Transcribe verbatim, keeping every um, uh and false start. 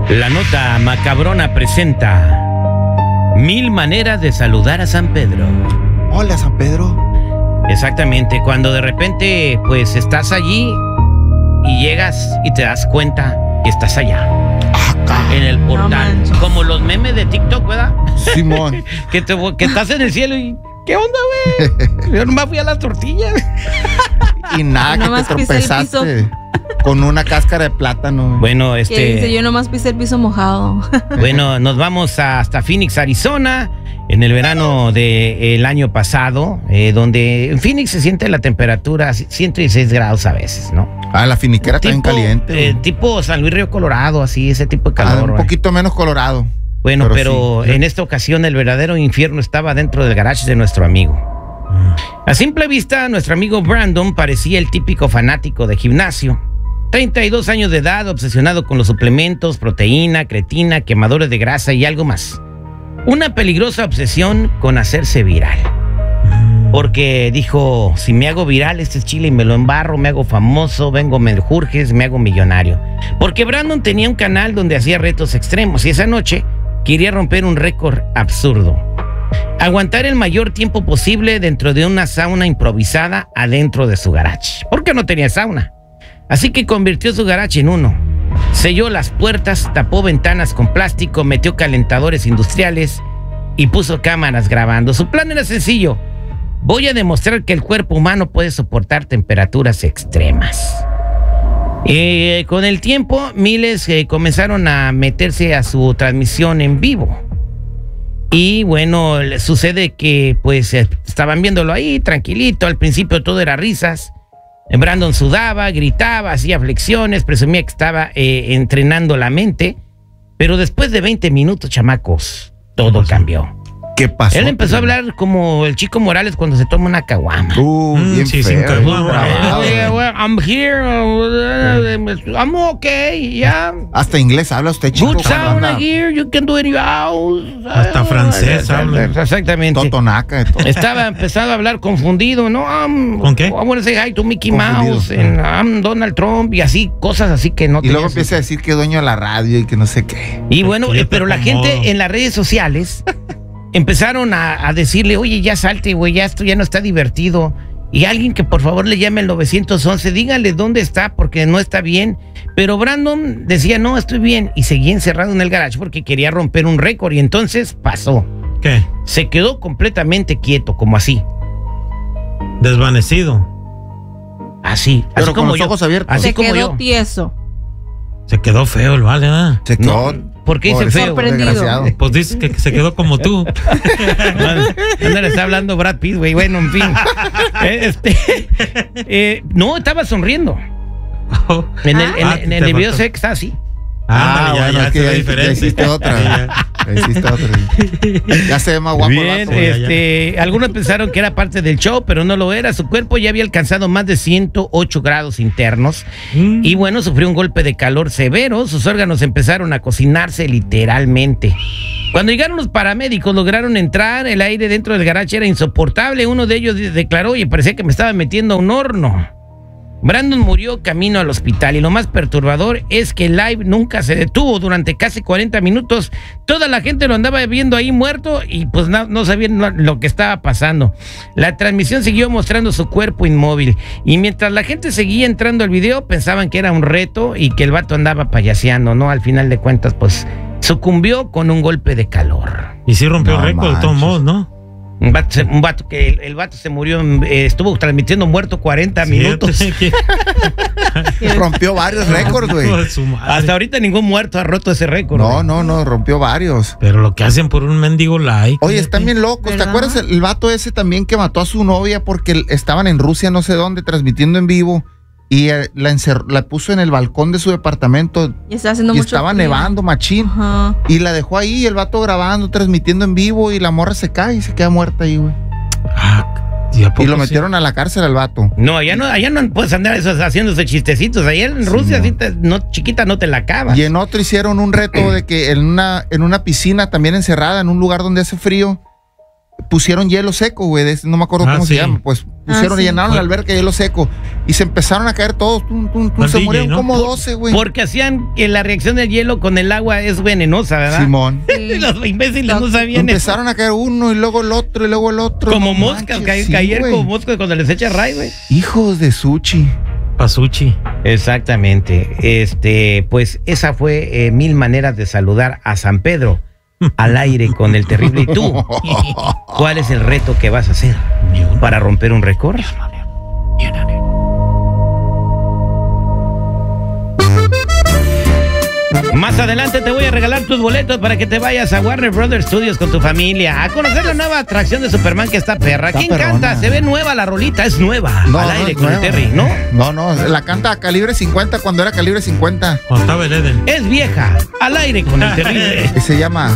La nota macabrona presenta Mil maneras de saludar a San Pedro. Hola, San Pedro. Exactamente, cuando de repente pues estás allí y llegas y te das cuenta que estás allá. Acá. En el portal. No como los memes de TikTok, ¿verdad? Simón. que, te, que estás en el cielo y... ¿Qué onda, güey? Yo nomás fui a las tortillas. Y nada, que Nomás te pisé el tropezaste con una cáscara de plátano. Bueno, Que este... dice, yo nomás pisé el piso mojado. Bueno, nos vamos hasta Phoenix, Arizona, en el verano del año pasado, eh, donde en Phoenix se siente la temperatura ciento dieciséis grados a veces, ¿no? Ah, la finiquera está bien Tipo, caliente. eh, tipo San Luis Río Colorado, así, ese tipo de Ah, calor. un güey. poquito menos colorado. Bueno, pero, pero sí. en esta ocasión el verdadero infierno estaba dentro del garage de nuestro amigo. A simple vista, nuestro amigo Brandon parecía el típico fanático de gimnasio. treinta y dos años de edad, obsesionado con los suplementos, proteína, creatina, quemadores de grasa y algo más. Una peligrosa obsesión con hacerse viral. Porque dijo, si me hago viral este es chile y me lo embarro, me hago famoso, vengo menjurjes, me hago millonario. Porque Brandon tenía un canal donde hacía retos extremos y esa noche quería romper un récord absurdo. Aguantar el mayor tiempo posible dentro de una sauna improvisada adentro de su garage. Porque no tenía sauna. Así que convirtió su garage en uno. Selló las puertas, tapó ventanas con plástico, metió calentadores industriales y puso cámaras grabando. Su plan era sencillo. Voy a demostrar que el cuerpo humano puede soportar temperaturas extremas. Eh, con el tiempo, miles eh, comenzaron a meterse a su transmisión en vivo. Y bueno, sucede que pues estaban viéndolo ahí tranquilito. Al principio todo era risas. Brandon sudaba, gritaba, hacía flexiones, presumía que estaba eh, entrenando la mente. Pero después de veinte minutos, chamacos, todo cambió. ¿Qué pasó? Él empezó a hablar como el Chico Morales cuando se toma una caguama. Uh, Mm, bien sí, feo, sin caguama. bravo. Eh, well, I'm here, uh, I'm okay, yeah. Hasta inglés habla usted, chico. Good sound Anda here, you can do it in your house. Hasta francés habla. Exactamente. Totonaca y todo. Estaba empezando a hablar confundido, ¿no? Um, ¿Con qué? I want to say hi to Mickey Confundido. Mouse and I'm Donald Trump y así, cosas así que no Y luego tenías- empieza a decir que es dueño de la radio y que no sé qué. Y bueno, Porque yo eh, te pero la acomodo. gente en las redes sociales empezaron a, a decirle, oye, ya salte, güey, ya esto ya no está divertido. Y alguien que por favor le llame al nueve once, dígale dónde está porque no está bien. Pero Brandon decía, no, estoy bien. Y seguía encerrado en el garage porque quería romper un récord. Y entonces pasó. ¿Qué? Se quedó completamente quieto, como así. Desvanecido. Así. Pero así con como los yo. ojos abiertos. Así Se como quedó yo. tieso. Se quedó feo el vale, ¿verdad? Se quedó. No, ¿por qué dice pobrecito, feo? Sorprendido. desgraciado. Pues dices que se quedó como tú. No le está hablando Brad Pitt, güey. Bueno, en fin. Este, eh, no, estaba sonriendo. En el, en, Ah, en te el video faltó. se ve que está así. Ah, ya, bueno, ya, es que se ve ya, ya diferente. hiciste otra. Sí, ya. Ya hiciste otra. Ya se ve más guapo el Bien, vato. ya, este, algunos pensaron que era parte del show, pero no lo era. Su cuerpo ya había alcanzado más de ciento ocho grados internos. Mm. Y bueno, sufrió un golpe de calor severo. Sus órganos empezaron a cocinarse literalmente. Cuando llegaron los paramédicos, lograron entrar. El aire dentro del garage era insoportable. Uno de ellos declaró, oye, parecía que me estaba metiendo a un horno. Brandon murió camino al hospital y lo más perturbador es que el live nunca se detuvo durante casi cuarenta minutos. Toda la gente lo andaba viendo ahí muerto y pues no, no sabían lo, lo que estaba pasando. La transmisión siguió mostrando su cuerpo inmóvil y mientras la gente seguía entrando al video pensaban que era un reto y que el vato andaba payaseando, ¿no? Al final de cuentas pues sucumbió con un golpe de calor. Y sí rompió No el récord de todos manches. modos, ¿no? Un vato, se- un vato que el, el vato se murió, eh, estuvo transmitiendo muerto cuarenta minutos. Sí, que- Rompió varios récords, güey. Hijo de su madre. Hasta ahorita ningún muerto ha roto ese récord. No, güey. no, no, rompió varios. Pero lo que hacen por un mendigo like. Oye, están bien locos. ¿Te ¿Verdad? acuerdas el, el vato ese también que mató a su novia porque el- estaban en Rusia, no sé dónde, transmitiendo en vivo? Y eh, la, encer- la puso en el balcón de su departamento Y está haciendo y mucho estaba frío. nevando, machín. Ajá. Y la dejó ahí, el vato grabando, transmitiendo en vivo, y la morra se cae y se queda muerta ahí, güey. Ah, ¿y a poco Y lo sí? metieron a la cárcel al vato. No, allá no, allá no puedes andar esos, haciéndose chistecitos. Allá en Sí, Rusia, no. sí te- no, chiquita, no te la acabas. Y en otro hicieron un reto de que en una, en una piscina también encerrada, en un lugar donde hace frío, pusieron hielo seco, güey, de ese- no me acuerdo Ah, cómo sí. se llama, pues pusieron, Ah, sí. llenaron la alberca de hielo seco y se empezaron a caer todos, tum, tum, tum, Al se D J, murieron ¿no? como Por- doce, güey. Porque hacían que la reacción del hielo con el agua es venenosa, ¿verdad? Simón. Sí. Los imbéciles no sabían eso. Empezaron a caer uno y luego el otro y luego el otro. Como no moscas, manches, ca- sí, caer güey. como moscas cuando les echa ray, güey. Hijos de Suchi. Pasuchi. Exactamente. Este, pues esa fue eh, mil maneras de saludar a San Pedro al aire con el terrible. ¿Y tú? ¿Cuál es el reto que vas a hacer Ni uno. para romper un récord? Ni una, ni una. Más adelante te voy a regalar tus boletos para que te vayas a Warner Brothers Studios con tu familia a conocer la nueva atracción de Superman que está perra. Está ¿Quién perrona. canta? Se ve nueva la rolita, es nueva. No, al no aire es con el nueva. Terry, ¿no? No, no, la canta a calibre cincuenta cuando era calibre cincuenta. Cuando estaba el Eden. Es vieja, al aire con el terrible. Que se llama